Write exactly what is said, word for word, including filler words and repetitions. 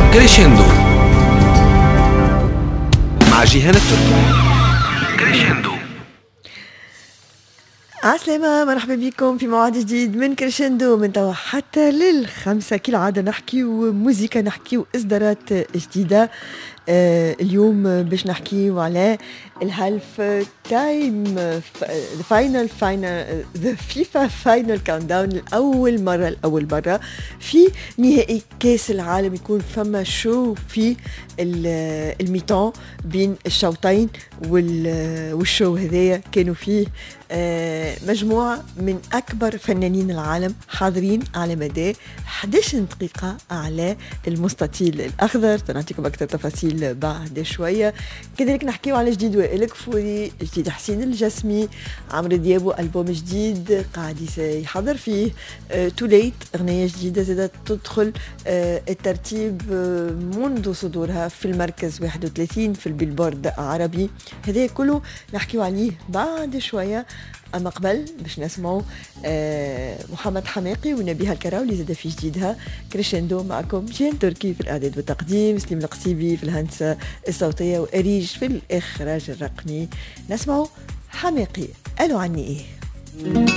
كريشندو مع جيهان التركي. كريشندو. عسلامة، مرحبا بكم في موعد جديد من كريشندو، من توا حتى للخمسة كالعادة نحكي وموسيقى، نحكي وإصدارات جديدة. آه اليوم باش نحكيو على الهالف تايم فاينل فاينل ذا فيفا فاينل كاونت داون، الأول مرة الأول مرة في نهائي كاس العالم يكون فما شو في الميتان بين الشوطين، والشو هذايا كانوا فيه آه مجموعة من أكبر فنانين العالم حاضرين على مدى أحد عشر دقيقة على المستطيل الأخضر. سنعطيكم أكثر تفاصيل بعد شوية. كذلك نحكيو على جديد وائل كفوري، جديد حسين الجسمي، عمرو دياب ألبوم جديد قاعد يحضر فيه. تو ليت أغنية جديدة زادت تدخل آه الترتيب آه منذ صدورها في المركز واحد وثلاثين في البيلبورد عربي. هذا كله نحكيو عليه بعد شوية. أما قبل باش نسمعوا آه محمد حماقي ونبيها الكراولي زاد في جديدها. كريشندو معكم جيهان تركي في الإعداد والتقديم، سليم القصيبي في الهندسة الصوتية، وأريج في الإخراج الرقمي. نسمعوا حماقي قالوا عني إيه.